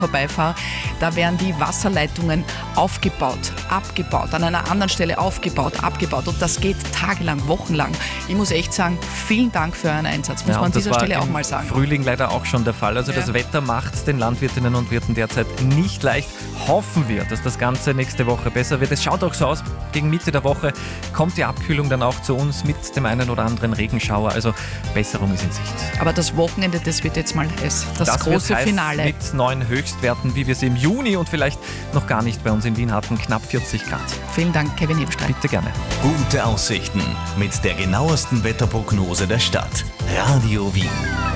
vorbeifahre, da werden die Wasserleitungen aufgebaut, abgebaut, an einer anderen Stelle aufgebaut, abgebaut und das geht tagelang, wochenlang. Ich muss echt sagen, vielen Dank für euren Einsatz, muss man an dieser Stelle auch mal sagen. Frühling leider auch schon der Fall. Also das Wetter macht es den Landwirtinnen und Wirten derzeit nicht leicht. Hoffen wir, dass das Ganze nächste Woche besser wird. Es schaut auch so aus, gegen Mitte der Woche kommt die Abkühlung dann auch zu uns mit dem einen oder anderen Regenschauer. Also Besserung ist in Sicht. Aber das Wochenende, das wird jetzt mal heiß. Das große Finale. Mit neuen Höchstwerten, wie wir sie im Juni und vielleicht noch gar nicht bei uns in Wien hatten, knapp 40 Grad. Vielen Dank, Kevin Hebenstreit. Bitte gerne. Gute Aussichten mit der genauesten Wetterprognose der Stadt. Radio Wien.